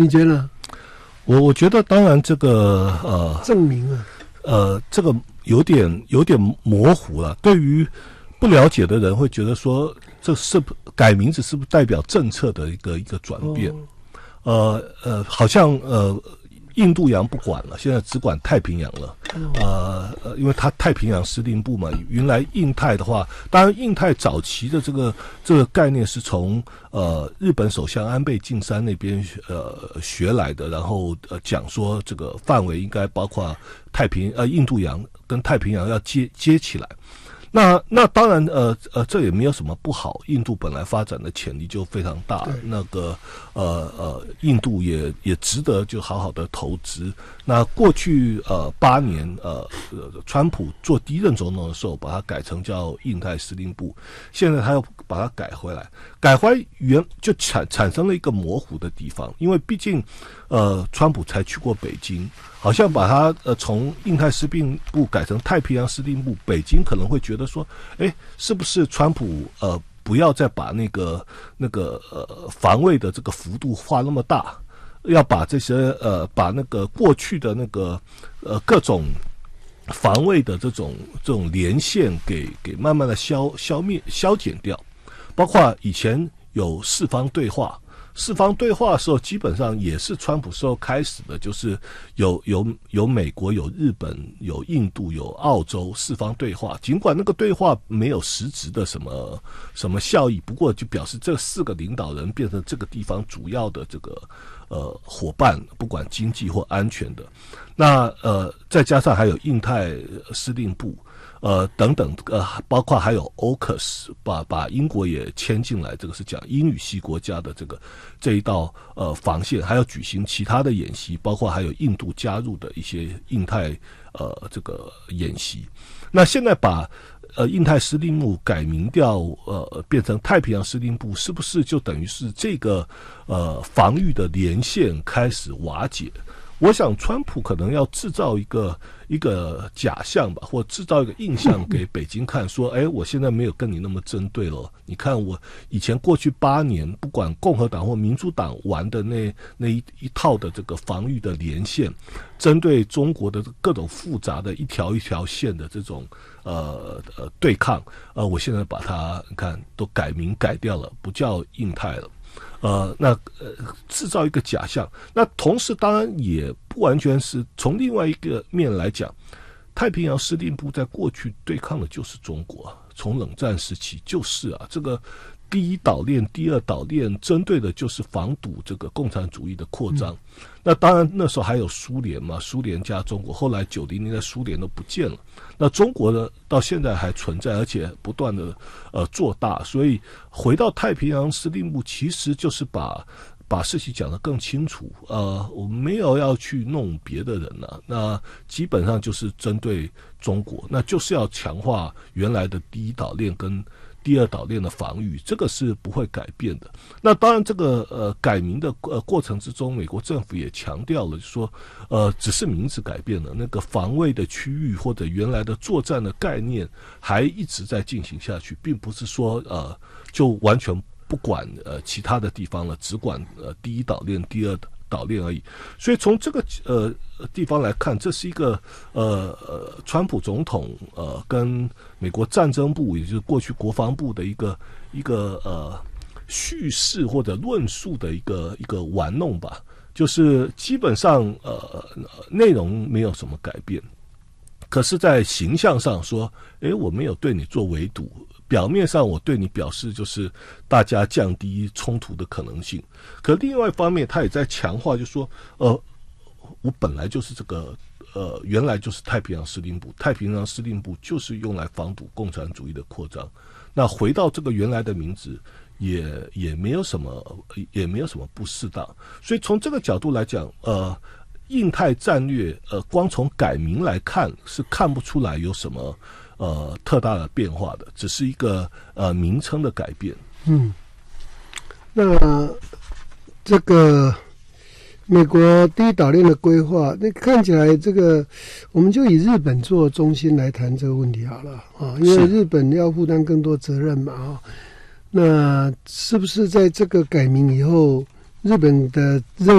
你觉得？ 我觉得当然这个证明啊， 这个有点模糊了。对于不了解的人会觉得说，这是改名字是不是代表政策的一个转变？好像印度洋不管了，现在只管太平洋了。因为它太平洋司令部嘛，原来印太的话，当然印太早期的这个概念是从日本首相安倍晋三那边学来的，然后讲说这个范围应该包括印度洋跟太平洋要接起来。那当然这也没有什么不好，印度本来发展的潜力就非常大，那个印度也值得就好好的投资。那过去8年川普做第一任总统的时候把它改成叫印太司令部，现在他又把它改回来就产生了一个模糊的地方，因为毕竟川普才去过北京，好像把它从印太司令部改成太平洋司令部，北京可能会觉得说，是不是川普不要再把那个防卫的这个幅度画那么大，要把这些把那个过去的那个各种防卫的这种连线给慢慢的消减掉，包括以前有四方对话的时候，基本上也是川普时候开始的，就是有美国、有日本、有印度、有澳洲四方对话。尽管那个对话没有实质的什么效益，不过就表示这4个领导人变成这个地方主要的这个伙伴，不管经济或安全的。那再加上还有印太司令部。等等，包括还有 AUKUS， 把英国也牵进来，这个是讲英语系国家的这一道防线，还要举行其他的演习，包括还有印度加入的一些印太这个演习。那现在把印太司令部改名掉，变成太平洋司令部，是不是就等于是这个防御的连线开始瓦解？我想川普可能要制造一个假象吧，或制造一个印象给北京看，说，我现在没有跟你那么针对了。你看我以前过去8年，不管共和党或民主党玩的那一套的这个防御的连线，针对中国的各种复杂的一条一条线的这种对抗，我现在把它你看都改名改掉了，不叫印太了。制造一个假象。那同时当然也不完全是从另外一个面来讲，太平洋司令部在过去对抗的就是中国，从冷战时期就是这个第一岛链、第二岛链针对的就是防堵这个共产主义的扩张。那当然那时候还有苏联嘛，苏联加中国，后来90年代苏联都不见了。那中国呢，到现在还存在，而且不断的做大。所以回到太平洋司令部，其实就是把事情讲得更清楚。我们没有要去弄别的人了，那基本上就是针对中国，那就是要强化原来的第一岛链跟第二岛链的防御，这个是不会改变的。那当然这个改名的过程之中，美国政府也强调了，说只是名字改变了，那个防卫的区域或者原来的作战的概念还一直在进行下去，并不是说就完全不管其他的地方了，只管第一岛链、第二岛链而已。所以从这个地方来看，这是一个川普总统跟美国战争部，也就是过去国防部的一个叙事或者论述的一个玩弄吧。就是基本上内容没有什么改变，可是在形象上说，我没有对你做围堵，表面上我对你表示就是大家降低冲突的可能性，可另外一方面他也在强化，就是说我本来就是这个原来就是太平洋司令部，太平洋司令部就是用来防堵共产主义的扩张。那回到这个原来的名字也没有什么不适当。所以从这个角度来讲，印太战略光从改名来看是看不出来有什么特大的变化的，只是一个名称的改变。 那这个美国第一岛链的规划，那看起来这个我们就以日本做中心来谈这个问题好了因为日本要负担更多责任嘛那是不是在这个改名以后，日本的